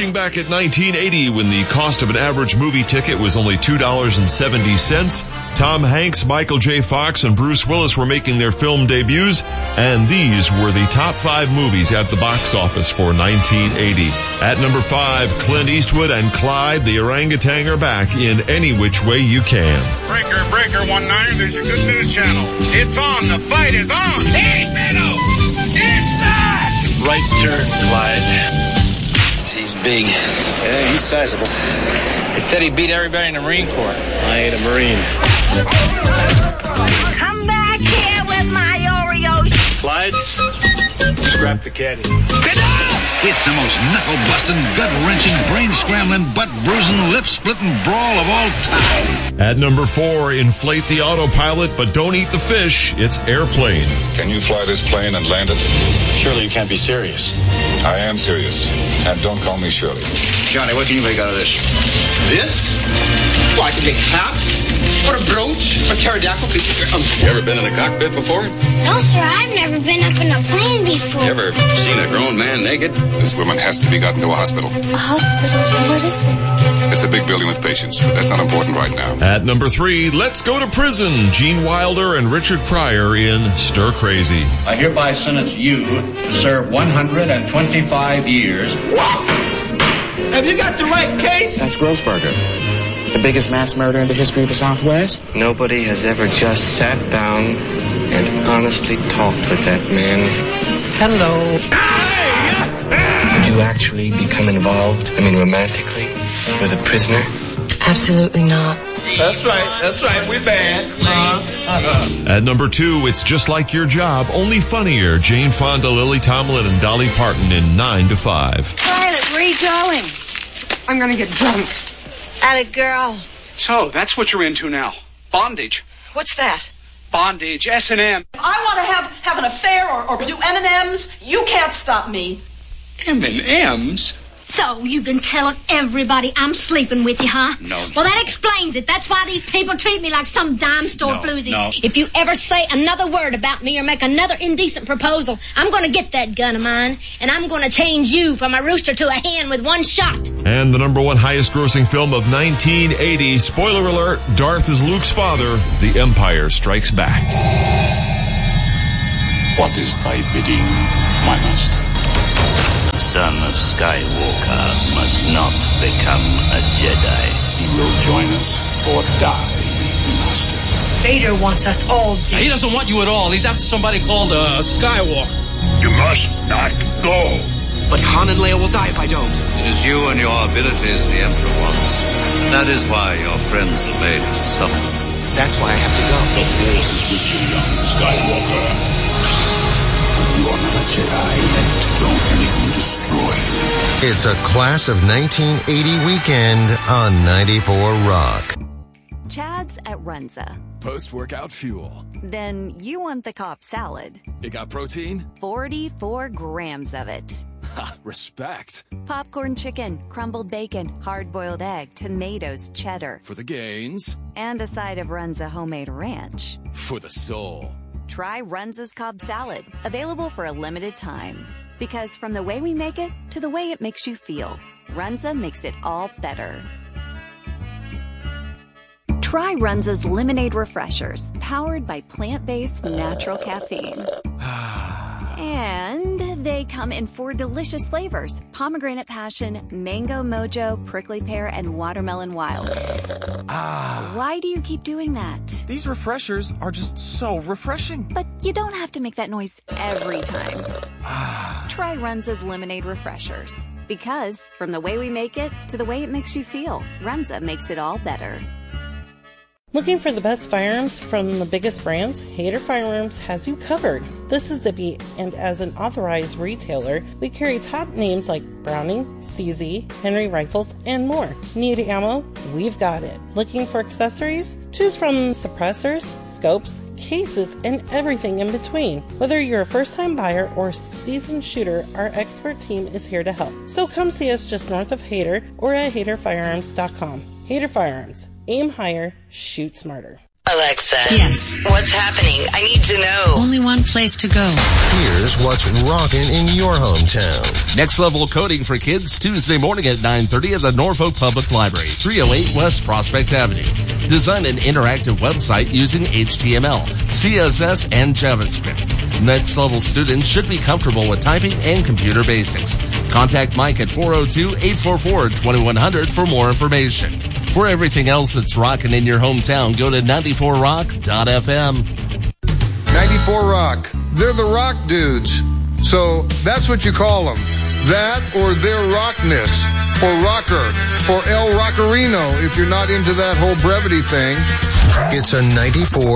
Looking back at 1980, when the cost of an average movie ticket was only $2.70, Tom Hanks, Michael J. Fox, and Bruce Willis were making their film debuts, and these were the top 5 movies at the box office for 1980. At number 5, Clint Eastwood and Clyde the Orangutan are back in Any Which Way You Can. Breaker, 1-9, there's your good news channel. It's on, the fight is on. Hey, Meadow, inside! Right turn, Clyde. He's big. Yeah, he's sizable. They said he beat everybody in the Marine Corps. I ain't a Marine. Come back here with my Oreos. Clyde, scrap the caddy. It's the most knuckle-busting, gut-wrenching, brain-scrambling, butt-bruising, lip-splitting brawl of all time. At number 4, inflate the autopilot, but don't eat the fish. It's Airplane. Can you fly this plane and land it? Surely you can't be serious. I am serious. And don't call me Shirley. Johnny, what can you make out of this? This? Well, I can make a cap, or a brooch, or pterodactyl. You ever been in a cockpit before? No, sir, I've never been up in a plane before. You ever seen a grown man naked? This woman has to be gotten to a hospital. A hospital? What is it? It's a big building with patients, but that's not important right now. At number 3, let's go to prison. Gene Wilder and Richard Pryor in Stir Crazy. I hereby sentence you to serve 125 years. Have you got the right case? That's Grossberger, the biggest mass murder in the history of the Southwest. Nobody has ever just sat down and honestly talked with that man. Hello. Would you actually become involved, romantically, with a prisoner? Absolutely not. That's right, we bad. At number 2, it's Just Like Your Job, only funnier. Jane Fonda, Lily Tomlin, and Dolly Parton in 9 to 5. Violet, where are you going? I'm gonna get drunk. Atta girl. So, that's what you're into now. Bondage. What's that? Bondage, S&M. I want to have an affair or do M&Ms. You can't stop me. M&Ms? So, you've been telling everybody I'm sleeping with you, huh? No. Well, that explains it. That's why these people treat me like some dime store floozy. No. If you ever say another word about me or make another indecent proposal, I'm going to get that gun of mine, and I'm going to change you from a rooster to a hen with one shot. And the number 1 highest grossing film of 1980, spoiler alert, Darth is Luke's father, The Empire Strikes Back. What is thy bidding, my master? The son of Skywalker must not become a Jedi. He will join us or die, master. Vader wants us all dead. He doesn't want you at all. He's after somebody called Skywalker. You must not go. But Han and Leia will die if I don't. It is you and your abilities the Emperor wants. That is why your friends are made to suffer. That's why I have to go. The Force is with you, young Skywalker. You are not a Jedi, and don't make me destroy you. It's a Class of 1980 weekend on 94 Rock. Chad's at Runza. Post-workout fuel. Then you want the Cobb salad. It got protein? 44 grams of it. Ha, respect. Popcorn chicken, crumbled bacon, hard-boiled egg, tomatoes, cheddar. For the gains. And a side of Runza homemade ranch. For the soul. Try Runza's Cobb salad, available for a limited time. Because from the way we make it to the way it makes you feel, Runza makes it all better. Try Runza's Lemonade Refreshers, powered by plant-based natural caffeine. And they come in 4 delicious flavors: pomegranate passion, mango mojo, prickly pear, and watermelon wild. Why do you keep doing that? These refreshers are just so refreshing. But you don't have to make that noise every time. Try Runza's Lemonade Refreshers. Because from the way we make it to the way it makes you feel, Runza makes it all better. Looking for the best firearms from the biggest brands? Hader Firearms has you covered. This is Zippy, and as an authorized retailer, we carry top names like Browning, CZ, Henry Rifles, and more. Need ammo? We've got it. Looking for accessories? Choose from suppressors, scopes, cases, and everything in between. Whether you're a first-time buyer or seasoned shooter, our expert team is here to help. So come see us just north of Hader or at HaderFirearms.com. Hader Firearms. Aim higher, shoot smarter. Alexa. Yes. What's happening? I need to know. Only one place to go. Here's what's rocking in your hometown. Next Level Coding for Kids, Tuesday morning at 9:30 at the Norfolk Public Library, 308 West Prospect Avenue. Design an interactive website using HTML, CSS, and JavaScript. Next Level students should be comfortable with typing and computer basics. Contact Mike at 402-844-2100 for more information. For everything else that's rocking in your hometown, go to 94rock.fm. 94 Rock. They're the rock dudes. So that's what you call them. That or their rockness. Or rocker. Or El Rockerino if you're not into that whole brevity thing. It's a 94